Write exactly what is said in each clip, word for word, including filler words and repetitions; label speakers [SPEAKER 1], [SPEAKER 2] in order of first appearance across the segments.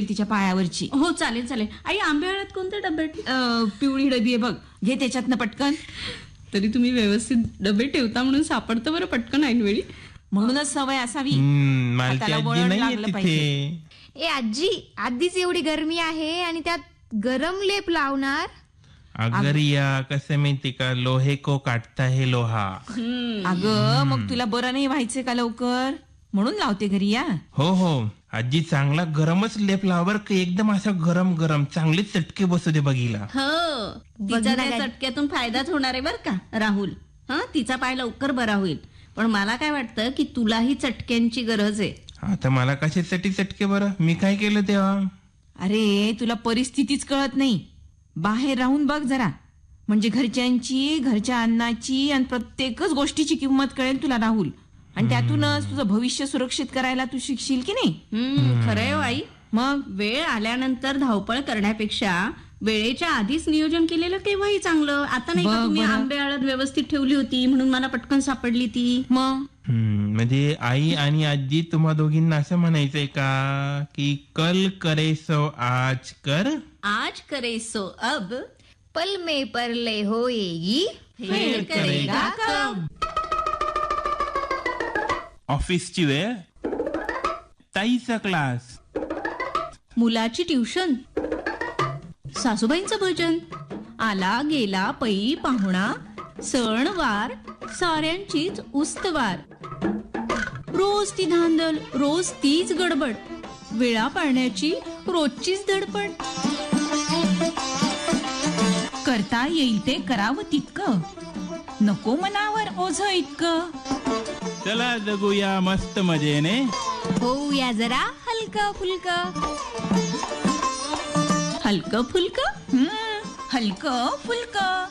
[SPEAKER 1] तिच्या पायावरची.
[SPEAKER 2] हो चालेल चालेल. आई आंब्याळ्यात कोणते डबे?
[SPEAKER 1] अं, पिवळी डबी आहे बघ, घे त्याच्यातनं पटकन.
[SPEAKER 2] तरी तुम्ही व्यवस्थित डबे ठेवता म्हणून सापडतं बरं पटकन ऐनवेळी.
[SPEAKER 1] म्हणूनच सवय असावी.
[SPEAKER 3] हम्म, मला ती
[SPEAKER 1] हाताला
[SPEAKER 3] आजी
[SPEAKER 1] वळण
[SPEAKER 3] नाहीये
[SPEAKER 1] लागलं
[SPEAKER 3] तिथे.
[SPEAKER 1] पाहिजे.
[SPEAKER 4] ए आजी, आधीच एवढी गरमी आहे आणि त्यात गरम लेप लावणार?
[SPEAKER 3] अगर या कसं माहिती का, लोहे को काटता है लोहा.
[SPEAKER 1] अगं मग तुला बरं नाही व्हायचं का लवकर, म्हणून लावते घरी या.
[SPEAKER 3] हो हो आजी, चांगला गरमच लेप लावर की एकदम असं गरम गरम चांगले चटके बसू दे बघीला.
[SPEAKER 2] हो
[SPEAKER 4] बघ
[SPEAKER 2] तिचा
[SPEAKER 4] ना
[SPEAKER 2] त्या
[SPEAKER 4] काय.
[SPEAKER 2] चटक्यातून फायदाच होणार आहे बरं का राहुल. हा तिचा पाय लवकर बरा होईल. पण मला काय वाटतं की तुलाही चटक्यांची गरज आहे.
[SPEAKER 3] आता मला कशासाठी चटके बरं, मी काय केलं तेव्हा?
[SPEAKER 1] अरे तुला परिस्थितीच कळत नाही. बाहेर राहून बघ जरा, म्हणजे घरच्यांची, घरच्या अन्नाची आणि प्रत्येकच गोष्टीची किंमत कळेल तुला राहुल. आणि त्यातूनच तुझं भविष्य सुरक्षित करायला तू शिकशील की नाही.
[SPEAKER 2] हम्म खरंय हो आई.
[SPEAKER 1] मग
[SPEAKER 2] वेळ आल्यानंतर धावपळ करण्यापेक्षा वेळेच्या आधीच नियोजन केलेलं केव्हाही चांगलं. आता नाही का
[SPEAKER 1] बघ
[SPEAKER 2] तुम्ही
[SPEAKER 1] बरं.
[SPEAKER 2] आंबे आळत व्यवस्थित ठेवली होती म्हणून मला पटकन सापडली ती.
[SPEAKER 1] मग
[SPEAKER 3] हम्म, म्हणजे आई आणि आजी तुम्हा दोघींना असं म्हणायचंय का की कल करे सो आज कर,
[SPEAKER 2] आज करे सो अब,
[SPEAKER 4] पल में परले होएगी
[SPEAKER 2] फिर करेगा कब.
[SPEAKER 3] ऑफिसची वेळ, ताईचा क्लास,
[SPEAKER 2] मुलाची ट्युशन, सासूबाईंचं भजन, आला गेला पै पाहुणा, सणवार साऱ्यांचीच उस्तवार. रोज ती धांदल, रोज तीच गडबड, वेळा पाळण्याची रोजचीच धडपड.
[SPEAKER 1] करता येईल ते करावं तितकं, नको मनावर ओझ इतकं.
[SPEAKER 3] चला जगूया मस्त मजेने,
[SPEAKER 4] होऊया जरा हलका फुलका.
[SPEAKER 2] हलकं फुलकं.
[SPEAKER 1] हम्म, हलकं फुलकं.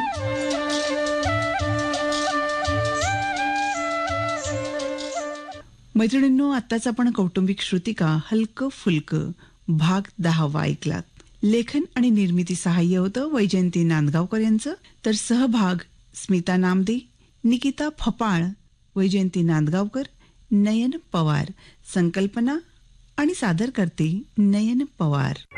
[SPEAKER 5] मैत्रिणींनो, आत्ताच आपण कौटुंबिक श्रुतिका हलकं फुलकं भाग दहावा ऐकलात. लेखन आणि निर्मिती सहाय्य होतं वैजयंती नांदगावकर यांचं, तर सहभाग स्मिता नामदे, निकिता फपाळ, वैजयंती नांदगावकर, नयन पवार. संकल्पना आणि सादर करते नयन पवार.